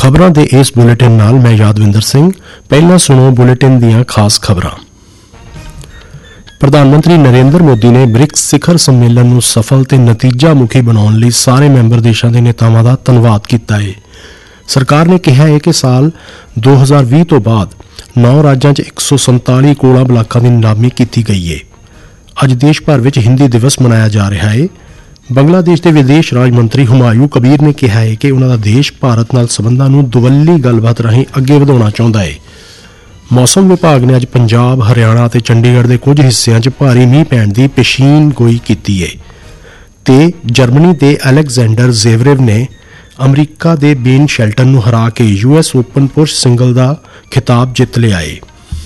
खबरां दे इस बुलेटिन नाल मैं यादविंदर सिंह। पहला सुनो बुलेटिन दीआं खास खबरां। प्रधानमंत्री नरेंद्र मोदी ने ब्रिक्स सिखर सम्मेलन ਨੂੰ ਸਫਲ ਤੇ ਨਤੀਜਾ ਮੁਖੀ ਬਣਾਉਣ ਲਈ ਸਾਰੇ ਮੈਂਬਰ ਦੇਸ਼ਾਂ ਦੇ ਨੇਤਾਵਾਂ ਦਾ ਧੰਨਵਾਦ ਕੀਤਾ ਹੈ। ਸਰਕਾਰ ਨੇ ਕਿਹਾ ਹੈ ਕਿ ਸਾਲ 2020 ਤੋਂ ਬਾਅਦ 9 ਰਾਜਾਂ 'ਚ 147 ਕੋਲਾ ਬਲਾਕਾਂ ਦੀ ਨਿਲਾਮੀ ਕੀਤੀ ਗਈ ਹੈ। ਅੱਜ ਦੇਸ਼ ਭਰ ਵਿੱਚ ਹਿੰਦੀ ਦਿਵਸ ਮਨਾਇਆ ਜਾ ਰਿਹਾ ਹੈ। ਬੰਗਲਾਦੇਸ਼ ਦੇ ਵਿਦੇਸ਼ ਰਾਜ ਮੰਤਰੀ ਹੁਮਾਯੂ ਕਬੀਰ ਨੇ ਕਿਹਾ ਹੈ ਕਿ ਉਹਨਾਂ ਦਾ ਦੇਸ਼ ਭਾਰਤ ਨਾਲ ਸਬੰਧਾਂ ਨੂੰ ਦੁਵੱਲੀ ਗੱਲਬਾਤ ਰਾਹੀਂ ਅੱਗੇ ਵਧਾਉਣਾ ਚਾਹੁੰਦਾ ਹੈ। ਮੌਸਮ ਵਿਭਾਗ ਨੇ ਅੱਜ ਪੰਜਾਬ, ਹਰਿਆਣਾ ਅਤੇ ਚੰਡੀਗੜ੍ਹ ਦੇ ਕੁਝ ਹਿੱਸਿਆਂ 'ਚ ਭਾਰੀ ਮੀਂਹ ਪੈਣ ਦੀ ਪੇਸ਼ੀਨਗੋਈ ਕੀਤੀ ਹੈ ਤੇ ਜਰਮਨੀ ਦੇ ਅਲੈਗਜ਼ੈਂਡਰ ਜ਼ੇਵਰੇਵ ਨੇ ਅਮਰੀਕਾ ਦੇ ਬੇਨ ਸ਼ੈਲਟਨ ਨੂੰ ਹਰਾ ਕੇ US ਓਪਨ ਪੁਰਸ਼ ਸਿੰਗਲ ਦਾ ਖਿਤਾਬ ਜਿੱਤ ਲਿਆ ਹੈ।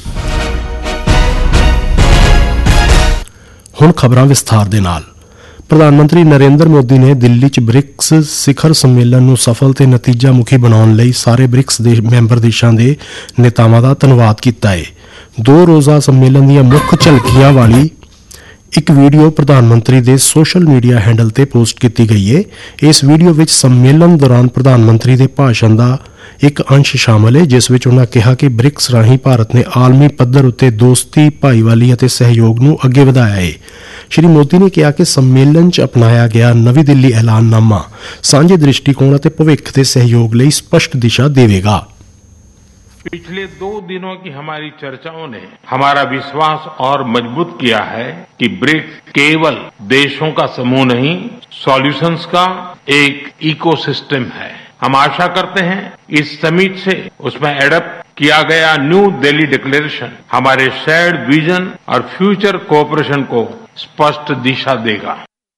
ਹੁਣ ਖਬਰਾਂ ਵਿਸਥਾਰ ਦੇ ਨਾਲ। ਪ੍ਰਧਾਨ ਮੰਤਰੀ ਨਰਿੰਦਰ ਮੋਦੀ ਨੇ ਦਿੱਲੀ 'ਚ ਬ੍ਰਿਕਸ ਸਿਖਰ ਸੰਮੇਲਨ ਨੂੰ ਸਫਲ ਤੇ ਨਤੀਜਾ ਮੁਖੀ ਬਣਾਉਣ ਲਈ ਸਾਰੇ ਬ੍ਰਿਕਸ ਦੇ ਮੈਂਬਰ ਦੇਸ਼ਾਂ ਦੇ ਨੇਤਾਵਾਂ ਦਾ ਧੰਨਵਾਦ ਕੀਤਾ ਹੈ। 2 ਰੋਜ਼ਾ ਸੰਮੇਲਨ ਦੀਆਂ ਮੁੱਖ ਝਲਕੀਆਂ ਵਾਲੀ ਇੱਕ ਵੀਡੀਓ ਪ੍ਰਧਾਨ ਮੰਤਰੀ ਦੇ ਸੋਸ਼ਲ ਮੀਡੀਆ ਹੈਂਡਲ ਤੇ ਪੋਸਟ ਕੀਤੀ ਗਈ ਹੈ। ਇਸ ਵੀਡੀਓ ਵਿੱਚ ਸੰਮੇਲਨ ਦੌਰਾਨ ਪ੍ਰਧਾਨ ਮੰਤਰੀ ਦੇ ਭਾਸ਼ਣ ਦਾ ਇੱਕ ਅੰਸ਼ ਸ਼ਾਮਲ ਹੈ, ਜਿਸ ਵਿੱਚ ਉਹਨਾਂ ਕਿਹਾ ਕਿ ਬ੍ਰਿਕਸ ਰਾਹੀਂ ਭਾਰਤ ਨੇ ਆਲਮੀ ਪੱਧਰ ਉੱਤੇ ਦੋਸਤੀ, ਭਾਈਵਾਲੀ ਅਤੇ ਸਹਿਯੋਗ ਨੂੰ ਅੱਗੇ ਵਧਾਇਆ ਹੈ। ਸ਼੍ਰੀ ਮੋਦੀ ਨੇ ਕਿਹਾ ਕਿ ਸੰਮੇਲਨ 'ਚ ਅਪਣਾਇਆ ਗਿਆ ਨਵੀਂ ਦਿੱਲੀ ਐਲਾਨਨਾਮਾ ਸਾਂਝੇ ਦ੍ਰਿਸ਼ਟੀਕੋਣ ਅਤੇ ਭਵਿੱਖ ਦੇ ਸਹਿਯੋਗ ਲਈ ਸਪਸ਼ਟ ਦਿਸ਼ਾ ਦੇਵੇਗਾ। पिछले 2 दिनों की हमारी चर्चाओं ने हमारा विश्वास और मजबूत किया है कि ब्रिक्स केवल देशों का समूह नहीं, सॉल्यूशंस का एक इकोसिस्टम है। हम आशा करते हैं इस समिट से उसमें एडप्ट किया गया न्यू दिल्ली डिक्लेरेशन हमारे शेयर्ड विजन और फ्यूचर कोऑपरेशन को स्पष्ट दिशा देगा।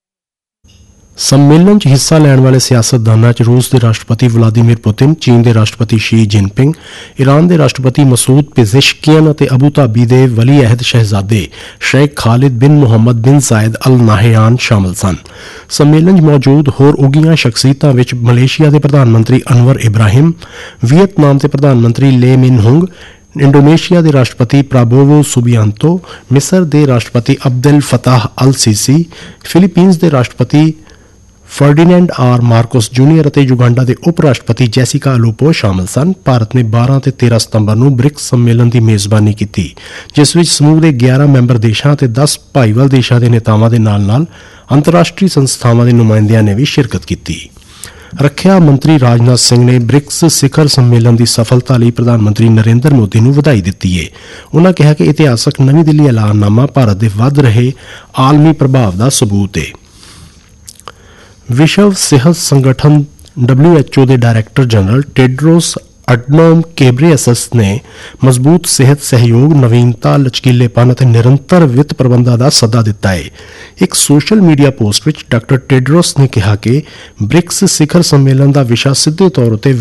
ਸੰਮੇਲਨ 'ਚ ਹਿੱਸਾ ਲੈਣ ਵਾਲੇ ਸਿਆਸਤਦਾਨਾਂ 'ਚ ਰੂਸ ਦੇ ਰਾਸ਼ਟਰਪਤੀ ਵਲਾਦੀਮੀਰ ਪੁਤਿਨ, ਚੀਨ ਦੇ ਰਾਸ਼ਟਰਪਤੀ ਸ਼ੀ ਜਿਨਪਿੰਗ, ਈਰਾਨ ਦੇ ਰਾਸ਼ਟਰਪਤੀ ਮਸੂਦ ਪਿਜ਼ੇਸ਼ਕੀਅਨ ਅਤੇ ਅਬੂ ਧਾਬੀ ਦੇ ਵਲੀ ਅਹਿਦ ਸ਼ਹਿਜ਼ਾਦੇ ਸ਼ੇਖ ਖਾਲਿਦ ਬਿਨ ਮੁਹੰਮਦ ਬਿਨ ਜ਼ਾਇਦ ਅਲ ਨਾਹਿਆਨ ਸ਼ਾਮਲ ਸਨ। ਸੰਮੇਲਨ 'ਚ ਮੌਜੂਦ ਹੋਰ ਉੱਘੀਆਂ ਸ਼ਖਸੀਅਤਾਂ ਵਿੱਚ ਮਲੇਸ਼ੀਆ ਦੇ ਪ੍ਰਧਾਨ ਮੰਤਰੀ ਅਨਵਰ ਇਬਰਾਹਿਮ, ਵੀਅਤਨਾਮ ਦੇ ਪ੍ਰਧਾਨ ਮੰਤਰੀ ਲੇ ਮਿਨ ਹੁੰਗ, ਇੰਡੋਨੇਸ਼ੀਆ ਦੇ ਰਾਸ਼ਟਰਪਤੀ ਪ੍ਰਾਬੋਵੋ ਸੁਬਿਆਂਤੋ, ਮਿਸਰ ਦੇ ਰਾਸ਼ਟਰਪਤੀ ਅਬਦੁਲ ਫਤਾਹ ਅਲ ਸੀਸੀ, ਫਿਲੀਪੀਨਜ਼ ਦੇ ਰਾਸ਼ਟਰਪਤੀ ਫਰਡੀਨੈਂਡ ਆਰ ਮਾਰਕੋਸ ਜੂਨੀਅਰ ਅਤੇ ਯੁਗਾਂਡਾ ਦੇ ਉਪ ਰਾਸ਼ਟਰਪਤੀ ਜੈਸਿਕਾ ਅਲੂਪੋ ਸ਼ਾਮਲ ਸਨ। ਭਾਰਤ ਨੇ 12 ਤੇ 13 ਸਤੰਬਰ ਨੂੰ ਬ੍ਰਿਕਸ ਸੰਮੇਲਨ ਦੀ ਮੇਜ਼ਬਾਨੀ ਕੀਤੀ, ਜਿਸ ਵਿੱਚ ਸਮੂਹ ਦੇ 11 ਮੈਂਬਰ ਦੇਸ਼ਾਂ ਅਤੇ 10 ਭਾਈਵਾਲ ਦੇਸ਼ਾਂ ਦੇ ਨੇਤਾਵਾਂ ਦੇ ਨਾਲ-ਨਾਲ ਅੰਤਰਰਾਸ਼ਟਰੀ ਸੰਸਥਾਵਾਂ ਦੇ ਨੁਮਾਇੰਦਿਆਂ ਨੇ ਵੀ ਸ਼ਿਰਕਤ ਕੀਤੀ। ਰੱਖਿਆ ਮੰਤਰੀ ਰਾਜਨਾਥ ਸਿੰਘ ਨੇ ਬ੍ਰਿਕਸ ਸਿਖਰ ਸੰਮੇਲਨ ਦੀ ਸਫਲਤਾ ਲਈ ਪ੍ਰਧਾਨ ਮੰਤਰੀ ਨਰਿੰਦਰ ਮੋਦੀ ਨੂੰ ਵਧਾਈ ਦਿੱਤੀ ਹੈ। ਉਨ੍ਹਾਂ ਕਿਹਾ ਕਿ ਇਤਿਹਾਸਕ ਨਵੀਂ ਦਿੱਲੀ ਐਲਾਨਨਾਮਾ ਭਾਰਤ ਦੇ ਵੱਧ ਰਹੇ ਆਲਮੀ ਪ੍ਰਭਾਵ ਦਾ ਸਬੂਤ ਹੈ। ਵਿਸ਼ਵ ਸਿਹਤ ਸੰਗਠਨ WHO ਦੇ ਡਾਇਰੈਕਟਰ ਜਨਰਲ ਟੈਡਰੋਸ ਅਡਨੋਮ ਘੇਬ੍ਰੇਯੇਸਸ ਨੇ ਮਜ਼ਬੂਤ ਸਿਹਤ ਸਹਿਯੋਗ, ਨਵੀਨਤਾ, ਲਚਕੀਲੇਪਨ ਅਤੇ ਨਿਰੰਤਰ ਵਿੱਤ ਪ੍ਰਬੰਧਾਂ ਦਾ ਸੱਦਾ ਦਿੱਤਾ ਹੈ। ਇੱਕ ਸੋਸ਼ਲ ਮੀਡੀਆ ਪੋਸਟ ਵਿੱਚ ਡਾਕਟਰ ਟੈਡਰੋਸ ਨੇ ਕਿਹਾ ਕਿ ਬ੍ਰਿਕਸ ਸਿਖਰ ਸੰਮੇਲਨ ਦਾ ਵਿਸ਼ਾ ਸਿੱਧੇ ਤੌਰ ਉੱਤੇ